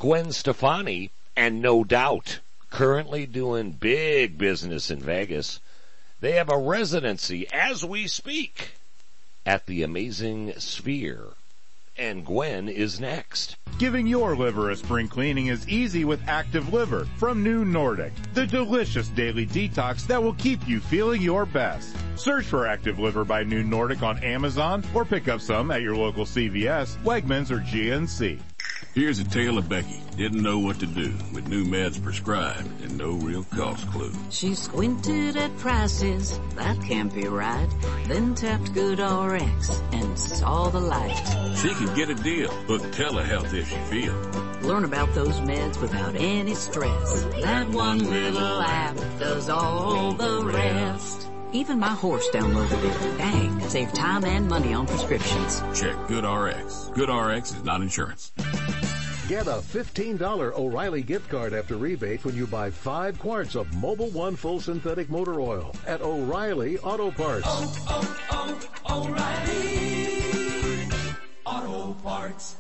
Gwen Stefani, and No Doubt, currently doing big business in Vegas. They have a residency as we speak at the Amazing Sphere. And Gwen is next. Giving your liver a spring cleaning is easy with Active Liver from New Nordic, the delicious daily detox that will keep you feeling your best. Search for Active Liver by New Nordic on Amazon or pick up some at your local CVS, Wegmans, or GNC. Here's a tale of Becky. Didn't know what to do with new meds prescribed and no real cost clue. She squinted at prices, that can't be right. Then tapped GoodRx and saw the light. She could get a deal, book telehealth if she feel. Learn about those meds without any stress. That one little app does all the rest. Even my horse downloaded it. Dang, save time and money on prescriptions. Check GoodRx. GoodRx is not insurance. Get a $15 O'Reilly gift card after rebate when you buy 5 quarts of Mobil 1 full synthetic motor oil at O'Reilly Auto Parts. O'Reilly Auto Parts.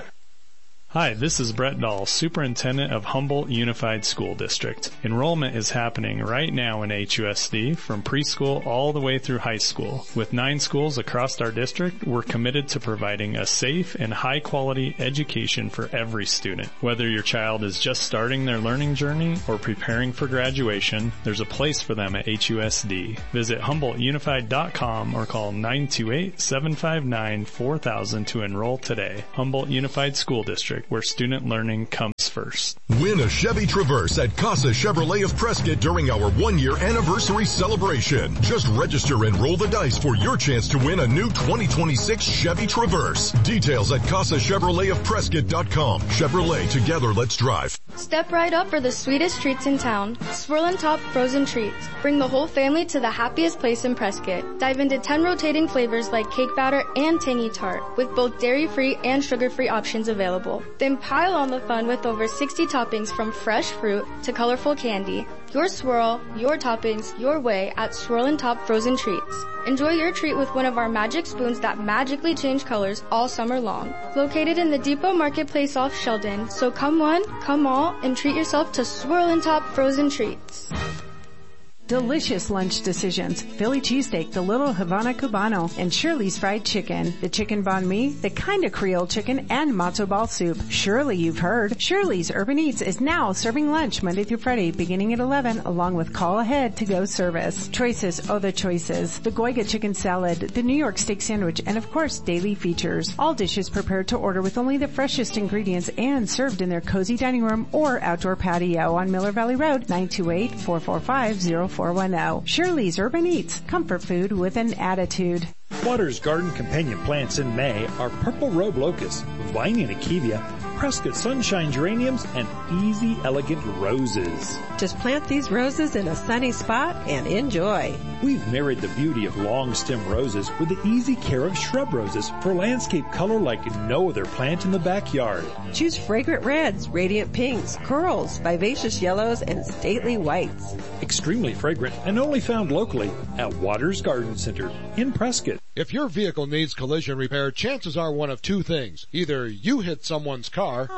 Hi, this is Brett Dahl, Superintendent of Humboldt Unified School District. Enrollment is happening right now in HUSD from preschool all the way through high school. With 9 schools across our district, we're committed to providing a safe and high-quality education for every student. Whether your child is just starting their learning journey or preparing for graduation, there's a place for them at HUSD. Visit HumboldtUnified.com or call 928-759-4000 to enroll today. Humboldt Unified School District, where student learning comes first. Win a Chevy Traverse at Casa Chevrolet of Prescott during our 1-year anniversary celebration. Just register and roll the dice for your chance to win a new 2026 Chevy Traverse. Details at CasaChevroletofPrescott.com. Chevrolet, together let's drive. Step right up for the sweetest treats in town. Swirlin' Top Frozen Treats. Bring the whole family to the happiest place in Prescott. Dive into 10 rotating flavors like cake batter and tangy tart, with both dairy-free and sugar-free options available. Then pile on the fun with over 60 toppings from fresh fruit to colorful candy. Your swirl, your toppings, your way at Swirlin' Top Frozen Treats. Enjoy your treat with one of our magic spoons that magically change colors all summer long. Located in the Depot Marketplace off Sheldon, so come one, come all, and treat yourself to Swirlin' Top Frozen Treats. Delicious lunch decisions. Philly cheesesteak, the Little Havana Cubano, and Shirley's Fried Chicken. The chicken banh mi, the kind of Creole chicken, and matzo ball soup. Surely you've heard. Shirley's Urban Eats is now serving lunch Monday through Friday beginning at 11 along with call ahead to go service. Choices, oh the choices. The Goiga chicken salad, the New York steak sandwich, and of course daily features. All dishes prepared to order with only the freshest ingredients and served in their cozy dining room or outdoor patio on Miller Valley Road, 928-445-0410. Shirley's Urban Eats, comfort food with an attitude. Waters Garden companion plants in May are purple robe locust, vining achevia, Prescott sunshine geraniums, and easy elegant roses. Just plant these roses in a sunny spot and enjoy. We've married the beauty of long stem roses with the easy care of shrub roses for landscape color like no other plant in the backyard. Choose fragrant reds, radiant pinks, corals, vivacious yellows, and stately whites. Extremely fragrant and only found locally at Waters Garden Center in Prescott. If your vehicle needs collision repair, chances are one of two things. Either you hit someone's car,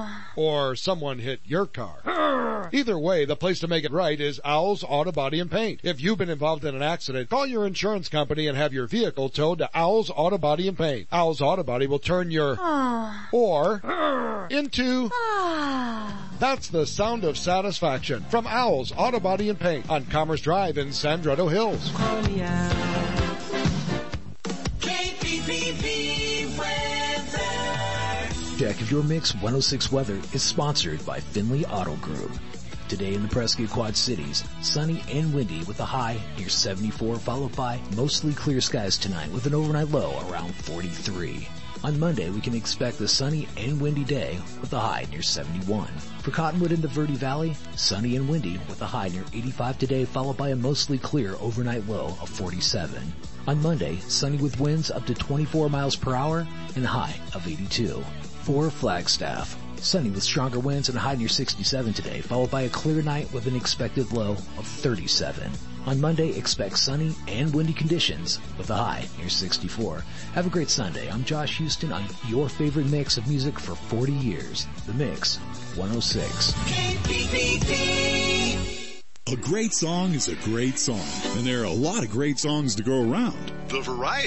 or someone hit your car. Either way, the place to make it right is Owl's Auto Body and Paint. If you've been involved in an accident, call your insurance company and have your vehicle towed to Owl's Auto Body and Paint. Owl's Auto Body will turn your or into That's the sound of satisfaction from Owl's Auto Body and Paint on Commerce Drive in Sandretto Hills. Jack of Your Mix 106 Weather is sponsored by Finley Auto Group. Today in the Prescott Quad Cities, sunny and windy with a high near 74, followed by mostly clear skies tonight with an overnight low around 43. On Monday, we can expect a sunny and windy day with a high near 71. For Cottonwood in the Verde Valley, sunny and windy with a high near 85 today, followed by a mostly clear overnight low of 47. On Monday, sunny with winds up to 24 miles per hour and a high of 82. For Flagstaff, sunny with stronger winds and a high near 67 today, followed by a clear night with an expected low of 37. On Monday, expect sunny and windy conditions with a high near 64. Have a great Sunday. I'm Josh Houston on your favorite mix of music for 40 years. The Mix 106. KPPP. A great song is a great song, and there are a lot of great songs to go around. The variety